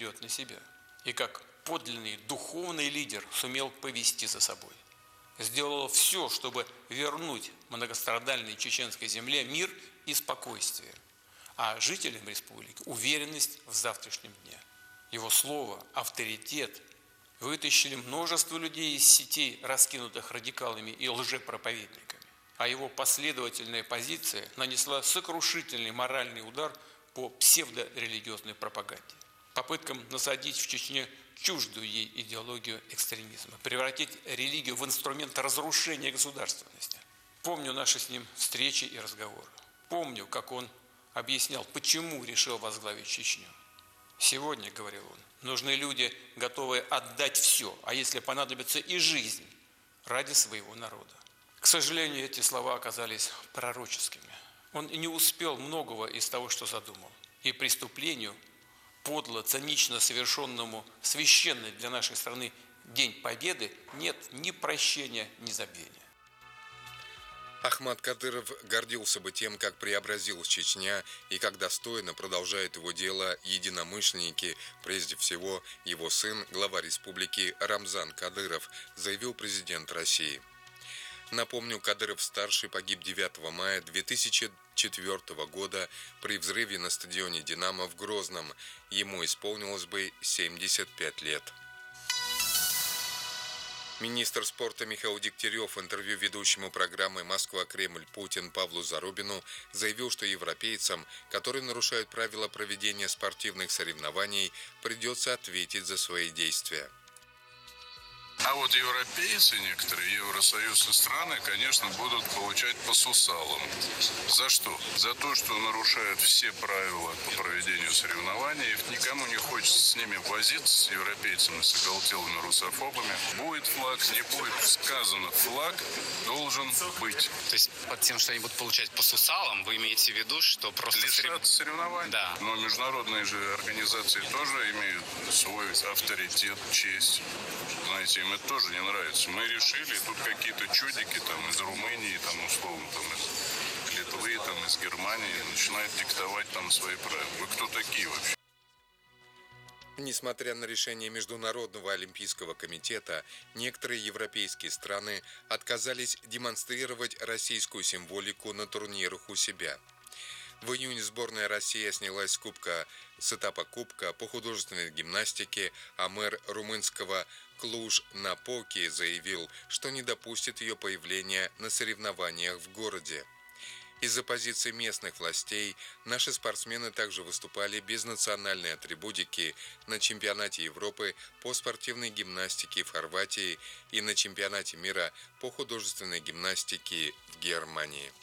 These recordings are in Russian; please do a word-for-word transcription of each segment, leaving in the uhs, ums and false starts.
берет на себя и как подлинный духовный лидер сумел повести за собой. Сделал все, чтобы вернуть многострадальной чеченской земле мир и спокойствие, а жителям республики уверенность в завтрашнем дне. Его слово, авторитет вытащили множество людей из сетей, раскинутых радикалами и лжепроповедниками, а его последовательная позиция нанесла сокрушительный моральный удар по псевдорелигиозной пропаганде, попыткам насадить в Чечне чуждую ей идеологию экстремизма, превратить религию в инструмент разрушения государственности. Помню наши с ним встречи и разговоры. Помню, как он объяснял, почему решил возглавить Чечню. Сегодня, говорил он, нужны люди, готовые отдать все, а если понадобится и жизнь, ради своего народа. К сожалению, эти слова оказались пророческими. Он не успел многого из того, что задумал. И преступлению, подло, цинично совершенному в священный для нашей страны День Победы, нет ни прощения, ни забвения. Ахмад Кадыров гордился бы тем, как преобразилась Чечня и как достойно продолжают его дело единомышленники, прежде всего его сын, глава республики Рамзан Кадыров, заявил президент России. Напомню, Кадыров-старший погиб девятого мая две тысячи четвёртого года при взрыве на стадионе «Динамо» в Грозном. Ему исполнилось бы семьдесят пять лет. Министр спорта Михаил Дегтярев в интервью ведущему программы «Москва-Кремль. Путин» Павлу Зарубину заявил, что европейцам, которые нарушают правила проведения спортивных соревнований, придется ответить за свои действия. А вот европейцы, некоторые Евросоюз и страны, конечно, будут получать по сусалам. За что? За то, что нарушают все правила по проведению соревнований. Никому не хочется с ними возиться, с европейцами, с оголтелыми русофобами. Будет флаг, не будет. Сказано, флаг должен быть. То есть под тем, что они будут получать по сусалам, вы имеете в виду, что просто... Лишаться соревнований? Да. Но международные же организации тоже имеют свой авторитет, честь. Знаете, им это тоже не нравится. Мы решили, тут какие-то чудики там из Румынии, там условно, там из Литвы, там из Германии начинают диктовать там свои правила. Вы кто такие вообще? Несмотря на решение Международного олимпийского комитета, некоторые европейские страны отказались демонстрировать российскую символику на турнирах у себя. В июне сборная России снялась с кубка, с этапа кубка по художественной гимнастике, а мэр румынского Клуж-Напоки заявил, что не допустит ее появления на соревнованиях в городе. Из-за позиции местных властей наши спортсмены также выступали без национальной атрибутики на чемпионате Европы по спортивной гимнастике в Хорватии и на чемпионате мира по художественной гимнастике в Германии.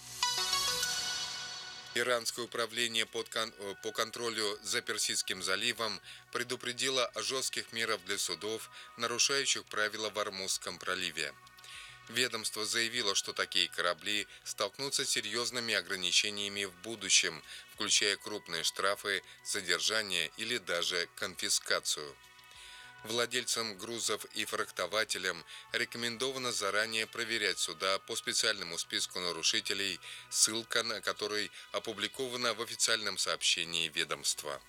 Иранское управление под кон- по контролю за Персидским заливом предупредило о жестких мерах для судов, нарушающих правила в Ормузском проливе. Ведомство заявило, что такие корабли столкнутся с серьезными ограничениями в будущем, включая крупные штрафы, задержание или даже конфискацию. Владельцам грузов и фрахтователям рекомендовано заранее проверять суда по специальному списку нарушителей, ссылка на который опубликована в официальном сообщении ведомства.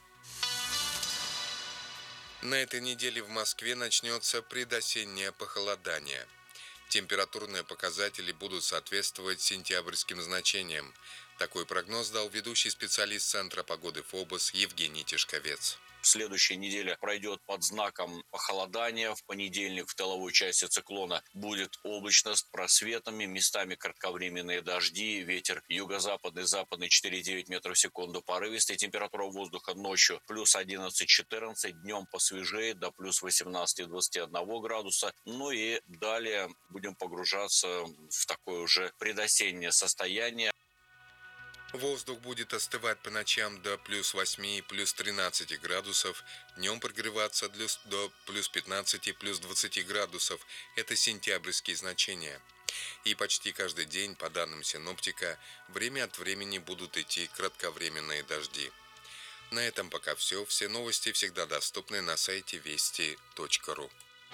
На этой неделе в Москве начнется предосеннее похолодание. Температурные показатели будут соответствовать сентябрьским значениям. Такой прогноз дал ведущий специалист Центра погоды ФОБОС Евгений Тишковец. Следующая неделя пройдет под знаком похолодания. В понедельник в тыловой части циклона будет облачно с просветами, местами кратковременные дожди, ветер юго-западный, западный четыре девять метров в секунду порывистый. Температура воздуха ночью плюс одиннадцать-четырнадцать, днем посвежее до плюс восемнадцать-двадцать один градуса. Ну и далее будем погружаться в такое уже предосеннее состояние. Воздух будет остывать по ночам до плюс восьми, плюс тринадцати градусов, днем прогреваться до плюс пятнадцати, плюс двадцати градусов. Это сентябрьские значения. И почти каждый день, по данным синоптика, время от времени будут идти кратковременные дожди. На этом пока все. Все новости всегда доступны на сайте вести точка ру.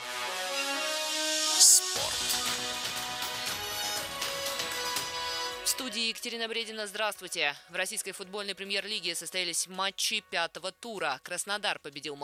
Спорт. В студии Екатерина Бредина. Здравствуйте. В российской футбольной премьер-лиге состоялись матчи пятого тура. Краснодар победил